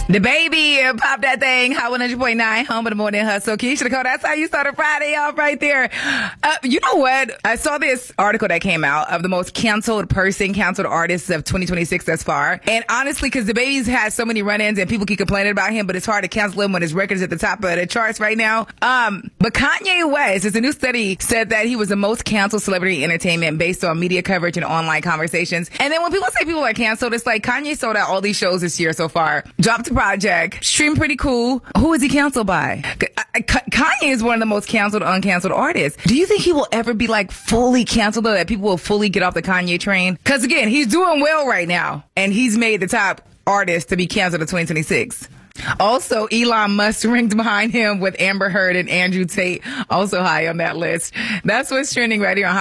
The baby popped that thing, Hot 100.9, home of the morning hustle. Keisha Nicole, that's how you start a Friday off right there. You know what? I saw this article that came out of the most canceled artists of 2026 thus far. And honestly, because the baby's had so many run-ins and people keep complaining about him, but it's hard to cancel him when his record is at the top of the charts right now. But Kanye West, it's a new study, said that he was the most canceled celebrity in entertainment based on media coverage and online conversations. And then when people say people are canceled, it's like Kanye sold out all these shows this year so far. Dropped a project, streamed pretty cool. Who is he canceled by? Kanye is one of the most canceled, uncanceled artists. Do you think he will ever be like fully canceled though, that people will fully get off the Kanye train? Because again, he's doing well right now and he's made the top artist to be canceled in 2026. Also, Elon Musk ranked behind him with Amber Heard and Andrew Tate, also high on that list. That's what's trending right here on